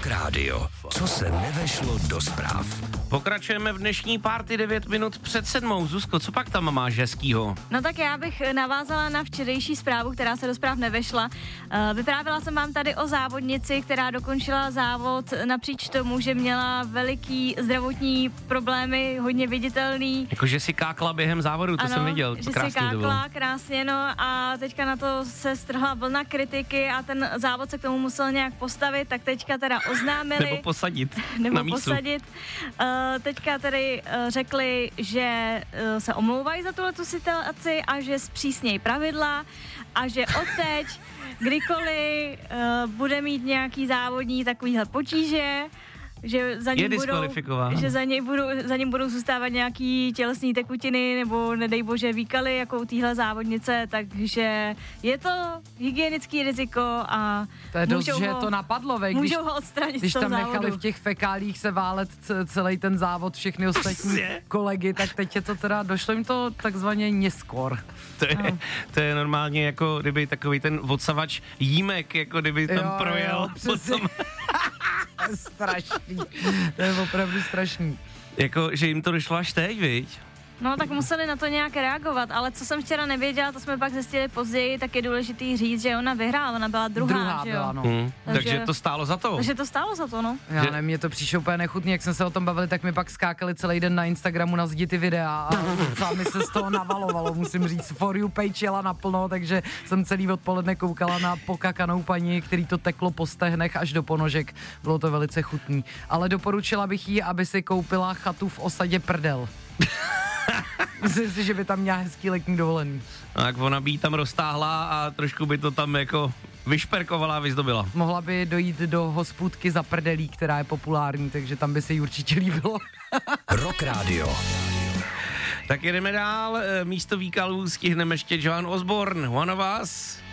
Radio. Co se nevešlo do zpráv? Pokračujeme v dnešní party 9 minut před 7. Zuzko, co pak tam máš hezkýho? No tak já bych navázala na včerejší zprávu, která se do zpráv nevešla. Vyprávěla jsem vám tady o závodnici, která dokončila závod napříč tomu, že měla veliký zdravotní problémy, hodně viditelný. Jakože si kákla během závodu, to ano, jsem viděl, že krásný si to bylo. kákla, krásně, no a teďka na to se strhla vlna kritiky a ten závod se k tomu musel nějak postavit, tak teďka teda oznámili. Nebo posadit Nebo na mísu. posadit. Teďka tedy řekli, že se omlouvají za tuhletu situaci a že zpřísnějí pravidla a že odteď, kdykoliv bude mít nějaký závodní takovýhle potíže, že za ním za ním budou zůstávat nějaký tělesné tekutiny nebo nedej bože výkaly jako u téhle závodnice, takže je to hygienický riziko a to je dost, že to napadlo, můžou ho odstranit když z toho tam závodu. nechali v těch fekálích se válet celý ten závod, všechny ostatní kolegy, tak teď je to teda, došlo jim to takzvaně neskôr. To je normálně jako kdyby takový ten odsavač jímek, jako kdyby tam projel. Potom... To je strašný, to je opravdu strašný. Jako, že jim to došlo až teď, viď? No tak museli na to nějak reagovat, ale co jsem včera nevěděla, to jsme pak zjistili později, tak je důležitý říct, že ona vyhrála, ona byla druhá, že jo? Byla, no. Takže to stálo za to. Takže to stálo za to, no. Já nevím, mně to přišlo úplně nechutný, jak jsme se o tom bavili, tak mi pak skákali celý den na Instagramu na zdi ty videa a sami se z toho navalovalo, musím říct, For You page jela naplno, takže jsem celý odpoledne koukala na pokakanou paní, který to teklo po stehnech až do ponožek, bylo to velice chutný, ale doporučila bych jí, aby si koupila chatu v osadě Prdel. Myslím si, že by tam měla hezký letní dovolený. Tak ona by jí tam roztáhla a trošku by to tam jako vyšperkovala a vyzdobila. Mohla by dojít do hospůdky za Prdelí, která je populární, takže tam by se jí určitě líbilo. Rock Radio. Tak jedeme dál, místo výkalů stihneme ještě Joan Osborne, One of Us.